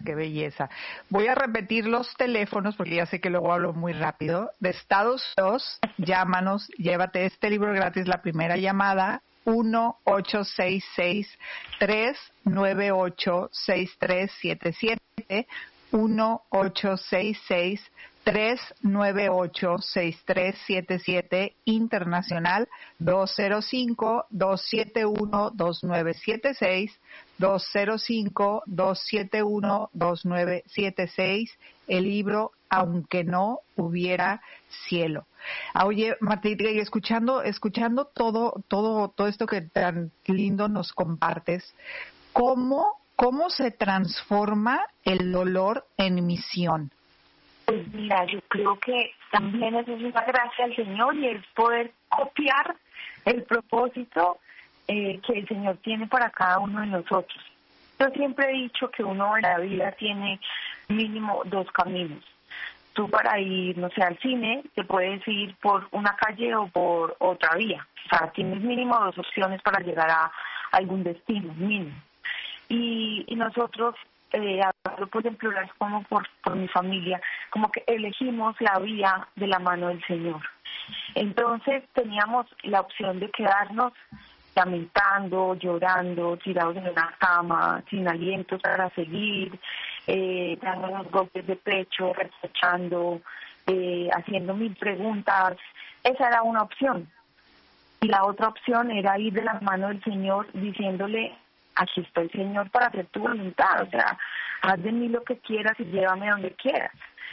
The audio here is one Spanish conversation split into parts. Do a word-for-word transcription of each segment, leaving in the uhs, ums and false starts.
Qué belleza. Voy a repetir los teléfonos porque ya sé que luego hablo muy rápido. De Estados Unidos, llámanos, llévate este libro gratis, la primera llamada, uno ocho seis seis, tres nueve ocho, seis tres siete siete, uno ocho seis seis, tres nueve ocho, seis tres siete siete, internacional dos cero cinco, dos siete uno, dos nueve siete seis, dos cero cinco, dos siete uno, dos nueve siete seis, el libro Aunque no hubiera cielo. Ah, oye, Martita, y escuchando, escuchando todo, todo, todo esto que tan lindo nos compartes, ¿cómo, cómo se transforma el dolor en misión? Pues mira, yo creo que también eso es una gracia del Señor y es poder copiar el propósito eh, que el Señor tiene para cada uno de nosotros. Yo siempre he dicho que uno en la vida tiene mínimo dos caminos. Tú para ir, no sé, al cine, te puedes ir por una calle o por otra vía. O sea, tienes mínimo dos opciones para llegar a algún destino, mínimo. Y, y nosotros, eh, hablo pues en plural como por, por mi familia, como que elegimos la vía de la mano del Señor. Entonces teníamos la opción de quedarnos lamentando, llorando, tirados en una cama, sin aliento para seguir, eh, dándonos golpes de pecho, reprochando, eh, haciendo mil preguntas. Esa era una opción. Y la otra opción era ir de la mano del Señor diciéndole, aquí estoy, Señor, para hacer tu voluntad. O sea, haz de mí lo que quieras y llévame donde quieras.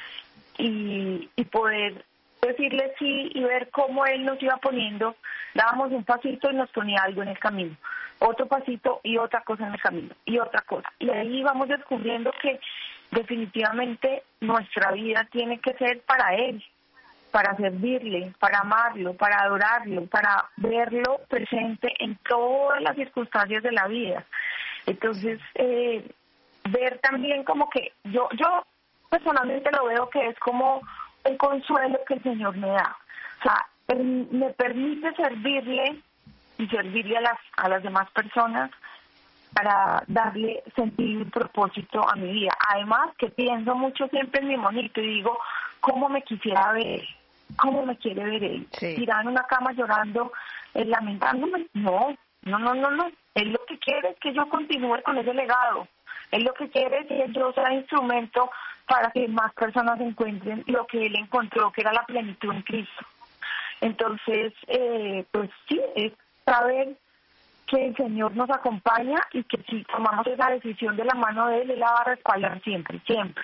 Y, y poder decirle sí y ver cómo Él nos iba poniendo. Dábamos un pasito y nos ponía algo en el camino, otro pasito y otra cosa en el camino, y otra cosa. Y ahí vamos descubriendo que definitivamente nuestra vida tiene que ser para Él, para servirle, para amarlo, para adorarlo, para verlo presente en todas las circunstancias de la vida. Entonces, eh, ver también como que yo, yo personalmente lo veo que es como un consuelo que el Señor me da. O sea, per, me permite servirle y servirle a las, a las demás personas para darle sentido y propósito a mi vida. Además, que pienso mucho siempre en mi monito y digo, ¿cómo me quisiera ver? ¿Cómo me quiere ver él? Sí. ¿Tirado en una cama llorando, eh, lamentándome? No, no, no, no, no. Él lo que quiere es que yo continúe con ese legado. Él lo que quiere es que yo sea instrumento para que más personas encuentren lo que él encontró, que era la plenitud en Cristo. Entonces, eh, pues sí, es saber que el Señor nos acompaña y que si tomamos esa decisión de la mano de Él, Él la va a respaldar siempre, siempre.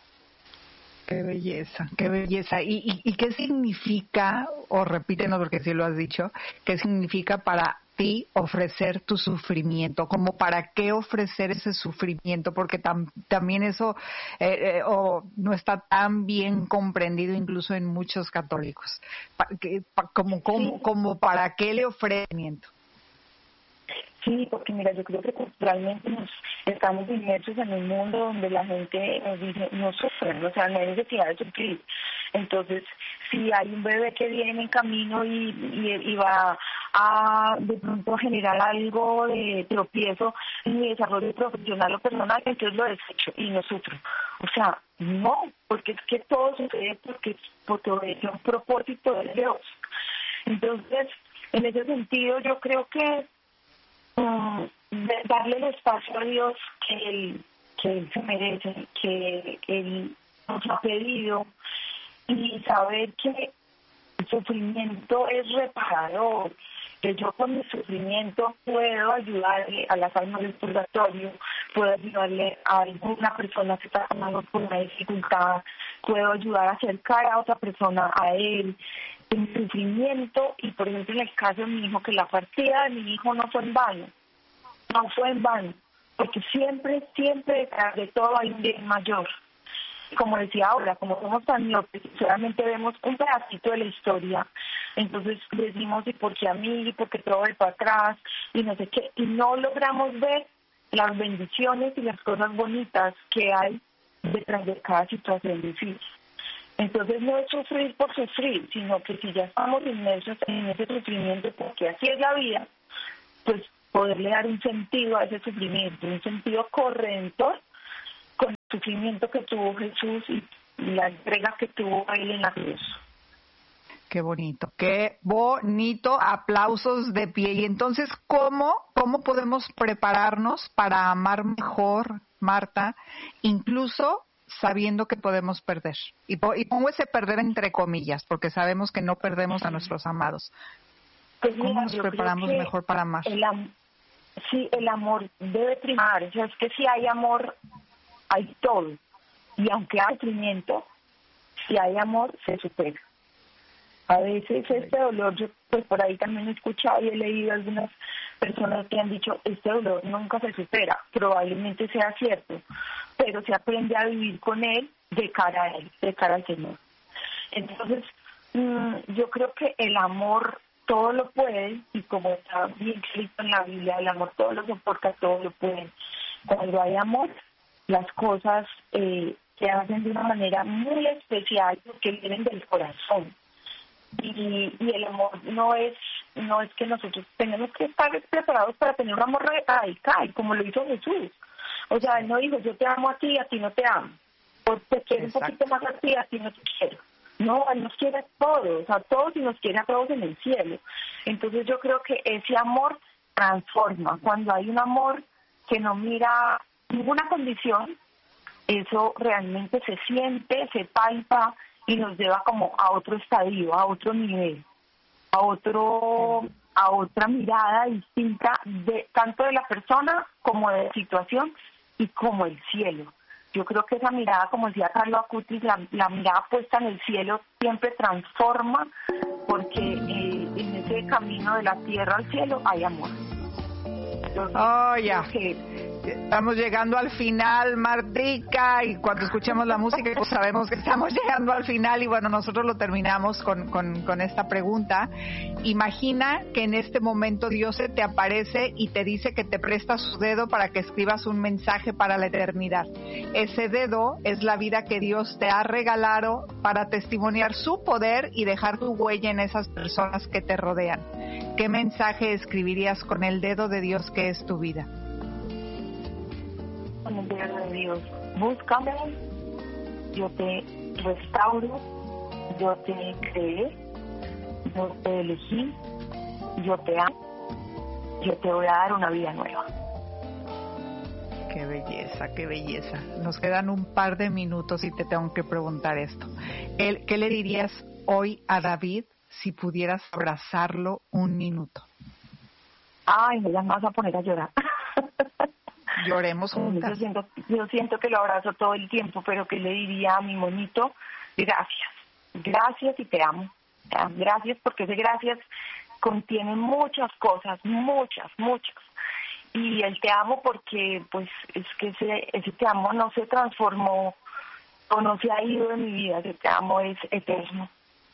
Qué belleza, qué belleza. ¿Y, y, y qué significa, o repítenos porque sí lo has dicho, qué significa para ti ofrecer tu sufrimiento? ¿Como para qué ofrecer ese sufrimiento? Porque tam, también eso eh, eh, oh, no está tan bien comprendido incluso en muchos católicos. Pa, que, pa, como, como, Sí. como para qué le ofrecimiento. Sí, porque mira, yo creo que culturalmente nos estamos inmersos en un mundo donde la gente nos dice, no sufren, o sea, no hay necesidad de sufrir. Entonces, si hay un bebé que viene en camino y, y, y va a de pronto generar algo de tropiezo en mi desarrollo profesional o personal, entonces lo desecho y no sufro. O sea, no, porque es que todo sucede porque, porque obedece a un propósito de Dios. Entonces, en ese sentido, yo creo que Um, darle el espacio a Dios que él, que él se merece, que Él nos ha pedido, y saber que el sufrimiento es reparador, que yo con mi sufrimiento puedo ayudarle a las almas del purgatorio, puedo ayudarle a alguna persona que está pasando por una dificultad, puedo ayudar a acercar a otra persona a Él. En sufrimiento, y por ejemplo en el caso de mi hijo, que la partida de mi hijo no fue en vano, no fue en vano, porque siempre, siempre detrás de todo hay un bien mayor. Como decía ahora, como somos tan miopes, solamente vemos un pedacito de la historia, entonces decimos, ¿y por qué a mí? ¿Y por qué todo va para atrás? Y no sé qué, y no logramos ver las bendiciones y las cosas bonitas que hay detrás de cada situación difícil. Entonces no es sufrir por sufrir, sino que si ya estamos inmersos en ese sufrimiento, porque así es la vida, pues poderle dar un sentido a ese sufrimiento, un sentido corrector con el sufrimiento que tuvo Jesús y la entrega que tuvo Él en la cruz. Qué bonito, qué bonito, aplausos de pie. Y entonces, ¿cómo, cómo podemos prepararnos para amar mejor, Marta, incluso sabiendo que podemos perder? Y, y pongo ese perder entre comillas, porque sabemos que no perdemos a nuestros amados. Pues ¿Cómo mira, nos yo preparamos creo que mejor para amar? El am- sí, el amor debe primar. O sea, es que si hay amor, hay todo. Y aunque hay sufrimiento, si hay amor, se supera. A veces este dolor, yo pues por ahí también he escuchado y he leído algunas personas que han dicho, este dolor nunca se supera. Probablemente sea cierto, pero se aprende a vivir con él de cara a él, de cara al Señor. Entonces, mmm, yo creo que el amor todo lo puede, y como está bien escrito en la Biblia, el amor todo lo soporta, todo lo puede. Cuando hay amor, las cosas eh, se hacen de una manera muy especial porque vienen del corazón. Y, y el amor no es no es que nosotros tenemos que estar preparados para tener un amor radical, como lo hizo Jesús. O sea, Él no dijo, yo te amo a ti, a ti no te amo. O te quiero un poquito más a ti, a ti no te quiero. No, Él nos quiere a todos, a todos y nos quiere a todos en el cielo. Entonces yo creo que ese amor transforma. Cuando hay un amor que no mira ninguna condición, eso realmente se siente, se palpa y nos lleva como a otro estadio, a otro nivel, a otro, a otra mirada distinta de tanto de la persona como de la situación y como el cielo. Yo creo que esa mirada, como decía Carlos Acutis, la, la mirada puesta en el cielo siempre transforma, porque eh, en ese camino de la tierra al cielo hay amor. Entonces, oh, ya. Que, Estamos llegando al final, Martica, y cuando escuchemos la música pues sabemos que estamos llegando al final y bueno, nosotros lo terminamos con, con, con esta pregunta. Imagina que en este momento Dios se te aparece y te dice que te presta su dedo para que escribas un mensaje para la eternidad. Ese dedo es la vida que Dios te ha regalado para testimoniar su poder y dejar tu huella en esas personas que te rodean. ¿Qué mensaje escribirías con el dedo de Dios que es tu vida? Con el dedo de Dios, búscame, yo te restauro, yo te creé, yo te elegí, yo te amo, yo te voy a dar una vida nueva. Qué belleza, qué belleza. Nos quedan un par de minutos y te tengo que preguntar esto. ¿Qué le dirías hoy a David si pudieras abrazarlo un minuto? Ay, me vas a poner a llorar. Lloremos juntas. Yo siento, yo siento que lo abrazo todo el tiempo, pero que le diría a mi monito, gracias, gracias y te amo. Gracias, porque ese gracias contiene muchas cosas, muchas, muchas. Y el te amo porque pues es que ese, ese te amo no se transformó o no se ha ido de mi vida, ese te amo es eterno.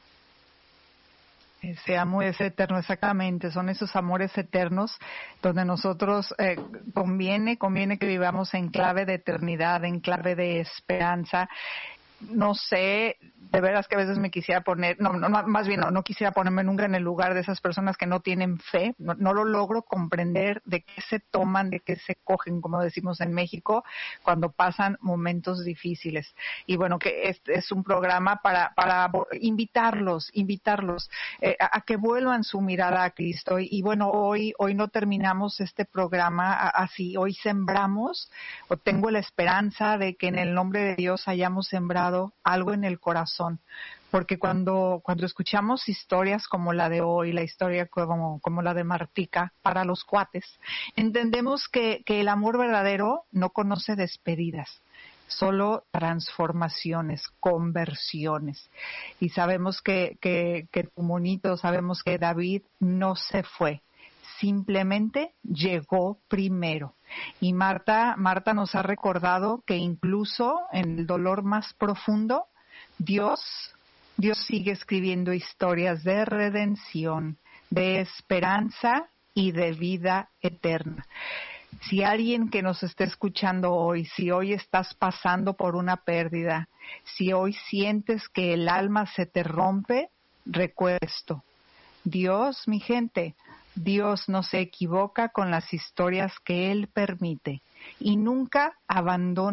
Ese amor es eterno, exactamente, son esos amores eternos donde nosotros eh, conviene, conviene que vivamos en clave de eternidad, en clave de esperanza. No sé, de veras que a veces me quisiera poner, no, no más bien no, no quisiera ponerme nunca en el lugar de esas personas que no tienen fe, no, no lo logro comprender de qué se toman, de qué se cogen, como decimos en México, cuando pasan momentos difíciles. Y bueno, que es, es un programa para, para invitarlos, invitarlos eh, a, a que vuelvan su mirada a Cristo. Y, y bueno, hoy, hoy no terminamos este programa así, hoy sembramos, o tengo la esperanza de que en el nombre de Dios hayamos sembrado algo en el corazón, porque cuando cuando escuchamos historias como la de hoy, la historia como, como la de Martica para los cuates, entendemos que, que el amor verdadero no conoce despedidas, solo transformaciones, conversiones. Y sabemos que, que, que tu monito, sabemos que David no se fue, simplemente llegó primero. Y Marta, Marta nos ha recordado que incluso en el dolor más profundo, Dios, Dios sigue escribiendo historias de redención, de esperanza y de vida eterna. Si alguien que nos esté escuchando hoy, si hoy estás pasando por una pérdida, si hoy sientes que el alma se te rompe, recuerda esto. Dios, mi gente, Dios no se equivoca con las historias que Él permite y nunca abandona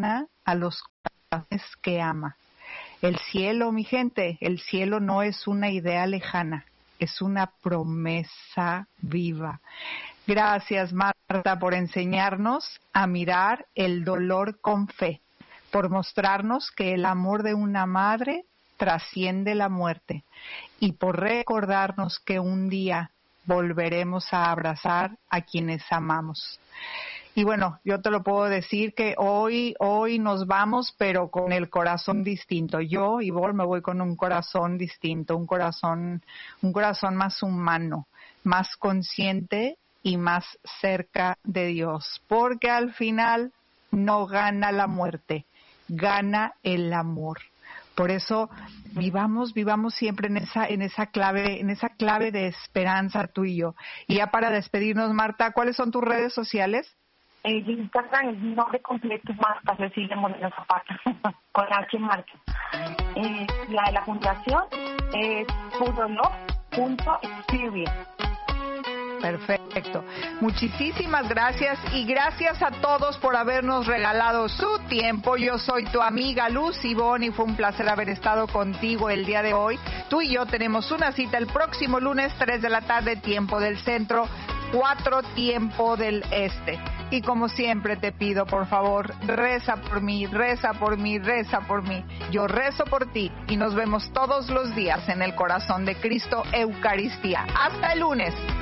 a los corazones que ama. El cielo, mi gente, el cielo no es una idea lejana, es una promesa viva. Gracias, Marta, por enseñarnos a mirar el dolor con fe, por mostrarnos que el amor de una madre trasciende la muerte y por recordarnos que un día volveremos a abrazar a quienes amamos. Y bueno, yo te lo puedo decir que hoy hoy nos vamos, pero con el corazón distinto. Yo, Ivonne, me voy con un corazón distinto, un corazón, un corazón más humano, más consciente y más cerca de Dios. Porque al final no gana la muerte, gana el amor. Por eso vivamos, vivamos siempre en esa, en esa clave, en esa clave de esperanza tú y yo. Y ya para despedirnos, Marta, ¿cuáles son tus redes sociales? El Instagram es mi nombre completo, Marta Cecilia Moreno Zapata, con H Marta. Eh, la de la fundación es purolove punto experience. Perfecto. Muchísimas gracias y gracias a todos por habernos regalado su tiempo. Yo soy tu amiga Luz Ivonne y fue un placer haber estado contigo el día de hoy. Tú y yo tenemos una cita el próximo lunes, tres de la tarde, tiempo del centro, cuatro tiempo del este. Y como siempre te pido, por favor, reza por mí, reza por mí, reza por mí. Yo rezo por ti y nos vemos todos los días en el corazón de Cristo, Eucaristía. Hasta el lunes.